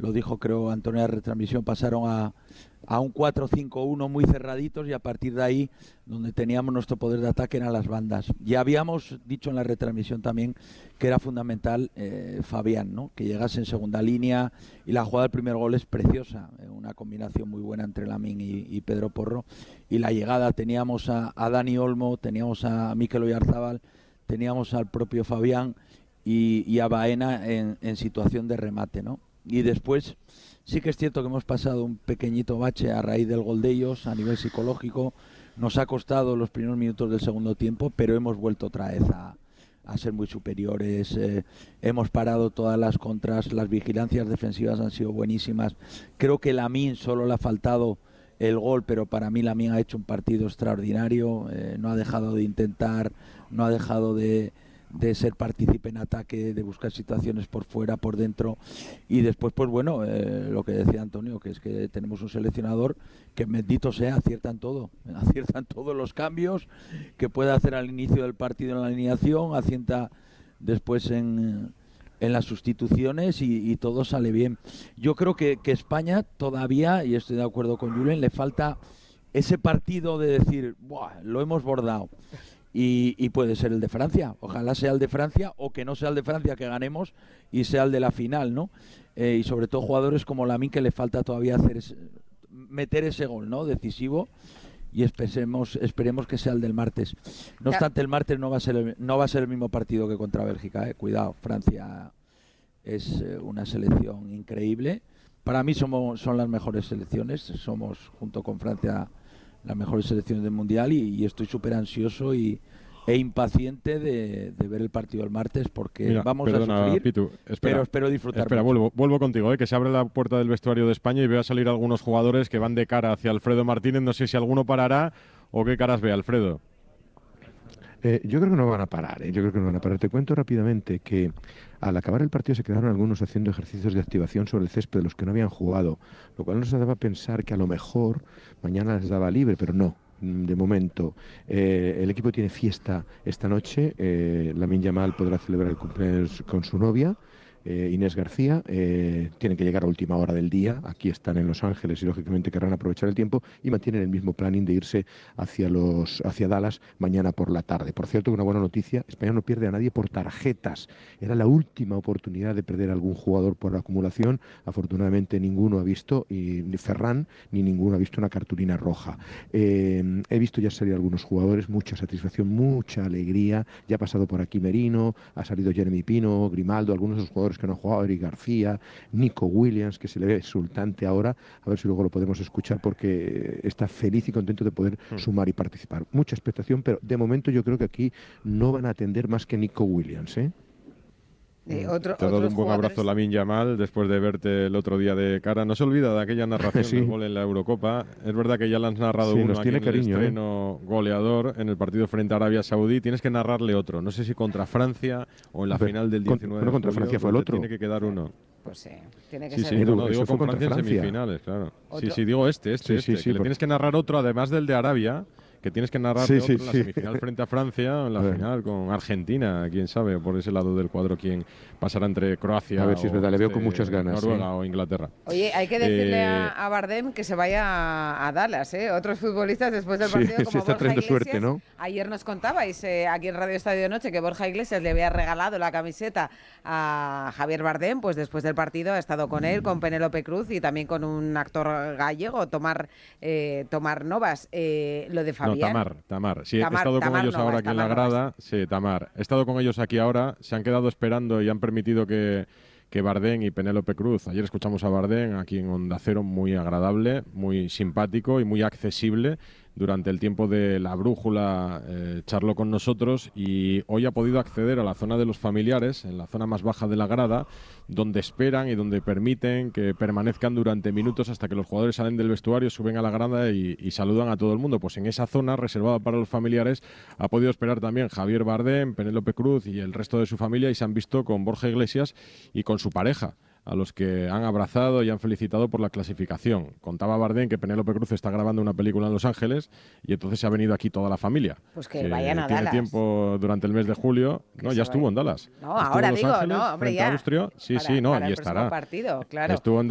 lo dijo creo Antonio en la retransmisión, pasaron a un 4-5-1 muy cerraditos, y a partir de ahí donde teníamos nuestro poder de ataque eran las bandas. Ya habíamos dicho en la retransmisión también que era fundamental Fabián, ¿no? Que llegase en segunda línea, y la jugada del primer gol es preciosa, una combinación muy buena entre Lamín y Pedro Porro, y la llegada teníamos a Dani Olmo, teníamos a Mikel Oyarzábal, teníamos al propio Fabián y a Baena en situación de remate, ¿no? Y después sí que es cierto que hemos pasado un pequeñito bache a raíz del gol de ellos a nivel psicológico. Nos ha costado los primeros minutos del segundo tiempo, pero hemos vuelto otra vez a ser muy superiores. Hemos parado todas las contras, las vigilancias defensivas han sido buenísimas. Creo que Lamín solo le ha faltado el gol, pero para mí Lamín ha hecho un partido extraordinario. No ha dejado de intentar, no ha dejado de ser partícipe en ataque, de buscar situaciones por fuera, por dentro. Y después, pues bueno, lo que decía Antonio, que es que tenemos un seleccionador que, bendito sea, aciertan todos los cambios que puede hacer al inicio del partido en la alineación, acierta después en las sustituciones, y todo sale bien. Yo creo que España todavía, y estoy de acuerdo con Julen, le falta ese partido de decir, ¡buah!, lo hemos bordado. Y puede ser el de Francia, ojalá sea el de Francia, o que no sea el de Francia, que ganemos y sea el de la final, ¿no? Y sobre todo jugadores como Lamín, que le falta todavía meter ese gol, ¿no?, decisivo, y esperemos que sea el del martes. No obstante, el martes no va a ser el mismo partido que contra Bélgica, cuidado. Francia es una selección increíble. Para mí son las mejores selecciones, somos junto con Francia las mejores selecciones del Mundial, y estoy súper ansioso e impaciente de ver el partido el martes, porque vamos a sufrir, Pitu, pero espero disfrutar. Espera, vuelvo contigo, que se abre la puerta del vestuario de España y veo a salir algunos jugadores que van de cara hacia Alfredo Martínez. No sé si alguno parará o qué caras ve, Alfredo. Yo creo que no van a parar, Te cuento rápidamente que al acabar el partido se quedaron algunos haciendo ejercicios de activación sobre el césped de los que no habían jugado, lo cual nos daba a pensar que a lo mejor mañana les daba libre, pero no. De momento, el equipo tiene fiesta esta noche. Lamine Yamal podrá celebrar el cumpleaños con su novia, Inés García. Tienen que llegar a última hora del día. Aquí están en Los Ángeles y lógicamente querrán aprovechar el tiempo, y mantienen el mismo planning de irse hacia Dallas mañana por la tarde. Por cierto, una buena noticia: España no pierde a nadie por tarjetas. Era la última oportunidad de perder a algún jugador por acumulación. Afortunadamente ninguno ha visto, ni Ferran ni ninguno ha visto una cartulina roja. He visto ya salir algunos jugadores, mucha satisfacción, mucha alegría. Ya ha pasado por aquí Merino, ha salido Jeremy Pino, Grimaldo, algunos de los jugadores que no han jugado, Eric García, Nico Williams, que se le ve exultante ahora, a ver si luego lo podemos escuchar, porque está feliz y contento de poder sumar y participar. Mucha expectación, pero de momento yo creo que aquí no van a atender más que Nico Williams, Te ha dado un buen abrazo Lamine Yamal después de verte el otro día de cara. No se olvida de aquella narración del gol en la Eurocopa. Es verdad que ya le has narrado uno aquí en el estreno goleador en el partido frente a Arabia Saudí. Tienes que narrarle otro. No sé si contra Francia o en la final del 19 de contra julio, Francia fue el otro. Tiene que quedar uno. Pues sí, tiene que ser. Sí, no, digo con Francia en semifinales, claro. Sí, digo este. Que le tienes que narrar otro, además del de Arabia, que tienes que narrar otro en la semifinal frente a Francia, o en la final con Argentina, quién sabe, por ese lado del cuadro, quién pasará entre Croacia, a ver si es verdad, le veo con muchas ganas, Noruega o Inglaterra. Oye, hay que decirle a Bardem que se vaya a Dallas, Otros futbolistas después del partido, como está Borja Iglesias, suerte, ¿no? Ayer nos contabais aquí en Radio Estadio de Noche que Borja Iglesias le había regalado la camiseta a Javier Bardem, pues después del partido ha estado con él, con Penélope Cruz y también con un actor gallego, Tomar Novas. Lo de Fabián. No, Tamar. Sí, he estado con ellos ahora aquí en la grada. Sí, Tamar. He estado con ellos aquí ahora. Se han quedado esperando y han permitido que Bardem y Penélope Cruz. Ayer escuchamos a Bardem aquí en Onda Cero, muy agradable, muy simpático y muy accesible. Durante el tiempo de la brújula charló con nosotros y hoy ha podido acceder a la zona de los familiares, en la zona más baja de la grada, donde esperan y donde permiten que permanezcan durante minutos hasta que los jugadores salen del vestuario, suben a la grada y saludan a todo el mundo. Pues en esa zona reservada para los familiares ha podido esperar también Javier Bardem, Penélope Cruz y el resto de su familia, y se han visto con Borja Iglesias y con su pareja, a los que han abrazado y han felicitado por la clasificación. Contaba Bardem que Penélope Cruz está grabando una película en Los Ángeles y entonces se ha venido aquí toda la familia. Pues que vayan a tiene Dallas. Tiempo durante el mes de julio. No, ya estuvo en Dallas. No, ahora digo, no, hombre, ya. Austria. Sí, para y estará. Partido, claro. Estuvo en